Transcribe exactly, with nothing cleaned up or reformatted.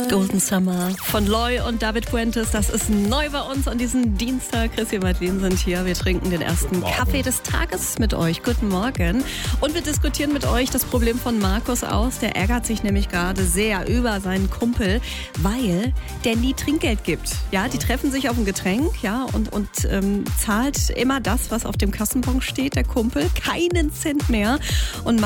Golden Summer von Loy und David Fuentes. Das ist neu bei uns an diesem Dienstag. Chrissy und Madeline sind hier. Wir trinken den ersten Kaffee des Tages mit euch. Guten Morgen. Und wir diskutieren mit euch das Problem von Markus aus. Der ärgert sich nämlich gerade sehr über seinen Kumpel, weil der nie Trinkgeld gibt. Ja, die treffen sich auf ein Getränk, ja, und, und ähm, zahlt immer das, was auf dem Kassenbon steht, der Kumpel. Keinen Cent mehr. Und